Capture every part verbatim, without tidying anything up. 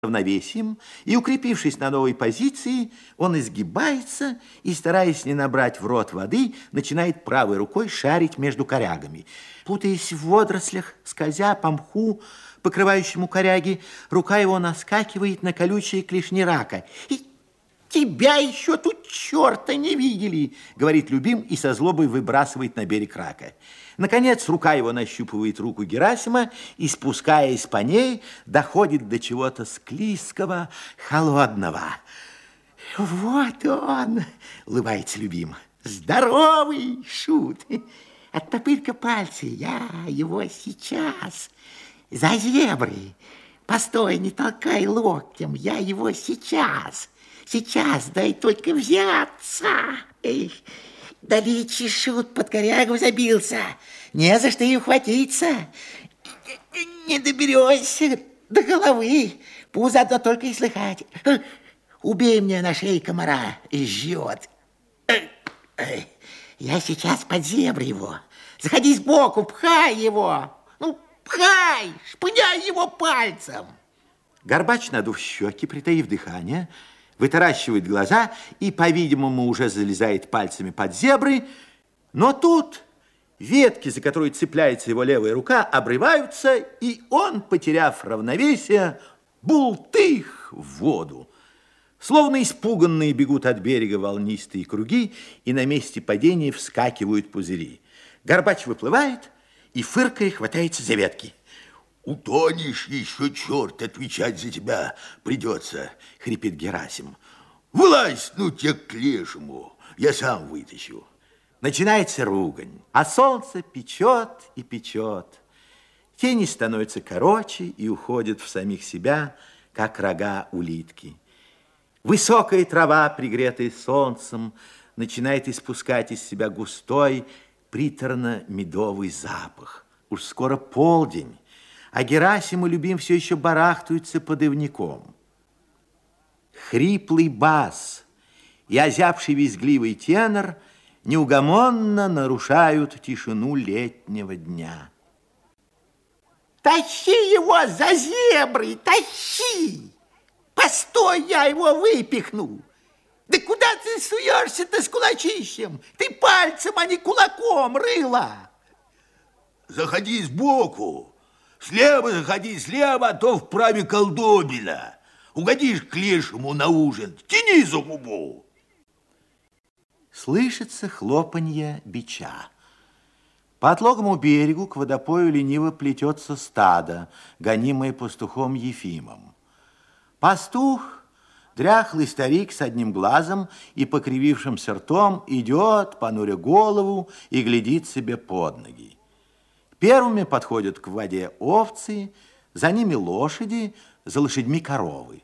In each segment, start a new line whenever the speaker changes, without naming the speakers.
равновесием, и, укрепившись на новой позиции, он изгибается и, стараясь не набрать в рот воды, начинает правой рукой шарить между корягами. Путаясь в водорослях, скользя по мху, покрывающему коряги, рука его наскакивает на колючие клешни рака. «И тебя еще тут черта не видели!» — говорит Любим и со злобой выбрасывает на берег рака. Наконец, рука его нащупывает руку Герасима и, спускаясь по ней, доходит до чего-то склизкого, холодного. «Вот он!» — улыбается Любим. «Здоровый шут! Оттопырь-ка пальцы, я его сейчас! За зебры! Постой, не толкай локтем, я его сейчас! Сейчас, дай только взяться!» Эх, далече шут под корягу забился, не за что и ухватиться. Не доберешься до головы, пузо одно только и слыхать. Убей мне на шее комара, жжет. Я сейчас под зебры его. Заходи сбоку, пхай его. Ну, пхай, шпыняй его пальцем. Горбач, надув щеки, притаив дыхание, вытаращивает глаза и, по-видимому, уже залезает пальцами под зебры, но тут ветки, за которые цепляется его левая рука, обрываются, и он, потеряв равновесие, бултых в воду. Словно испуганные бегут от берега волнистые круги, и на месте падения вскакивают пузыри. Горбач выплывает и, фыркая, хватается за ветки.
«Утонешь еще, черт, отвечать за тебя придется», —
хрипит Герасим.
«Вылазь, ну тебе к лешему, я сам вытащу».
Начинается ругань, а солнце печет и печет. Тени становятся короче и уходят в самих себя, как рога улитки. Высокая трава, пригретая солнцем, начинает испускать из себя густой, приторно-медовый запах. Уж скоро полдень, а Герасим и Любим все еще барахтаются под ивняком. Хриплый бас и озябший визгливый тенор неугомонно нарушают тишину летнего дня.
«Тащи его за зебры, тащи! Постой, я его выпихну! Да куда ты суешься-то с кулачищем? Ты пальцем, а не кулаком, рыло!»
«Заходи сбоку, слева заходи, слева, а то вправе колдобина. Угодишь к лешему на ужин, тяни за губу».
Слышится хлопанье бича. По отлогому берегу к водопою лениво плетется стадо, гонимое пастухом Ефимом. Пастух, дряхлый старик с одним глазом и покривившимся ртом, идет, понуря голову, и глядит себе под ноги. Первыми подходят к воде овцы, за ними лошади, за лошадьми коровы.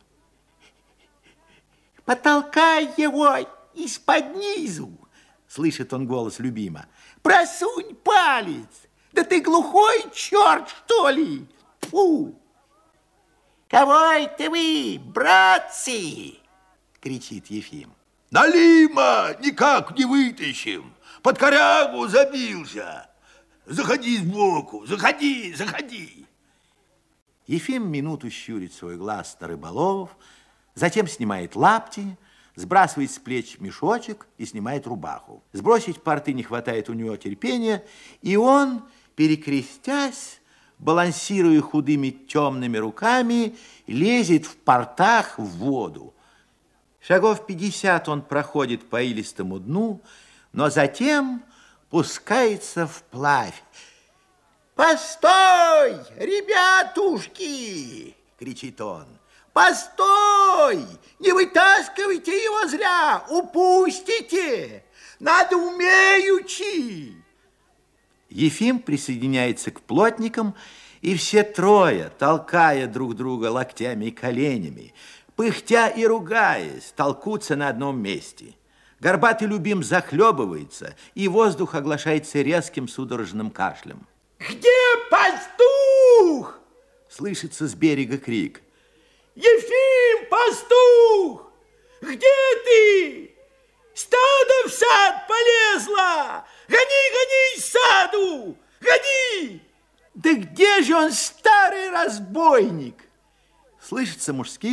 «Потолкай его из-под низу!» — слышит он голос Любима. «Просунь палец! Да ты глухой черт, что ли? Фу!» «Кого это вы, братцы?» — кричит Ефим.
«Налима никак не вытащим, под корягу забился. Заходи сбоку, заходи, заходи».
Ефим минуту щурит свой глаз на рыболовов, затем снимает лапти, сбрасывает с плеч мешочек и снимает рубаху. Сбросить порты не хватает у него терпения, и он, перекрестясь, балансируя худыми темными руками, лезет в портах в воду. Шагов пятьдесят он проходит по илистому дну, но затем пускается вплавь.
«Постой, ребятушки!» — кричит он. «Постой! Не вытаскивайте его зря! Упустите! Надо умеючи!»
Ефим присоединяется к плотникам, и все трое, толкая друг друга локтями и коленями, пыхтя и ругаясь, толкутся на одном месте. Горбатый Любим захлебывается, и воздух оглашается резким судорожным кашлем.
«Где пастух?»
— слышится с берега крик.
«Ефим, пастух! Где ты? Стадо в сад полезло! Гони, гони из саду! Гони!»
«Да где же он, старый разбойник?» Слышатся мужские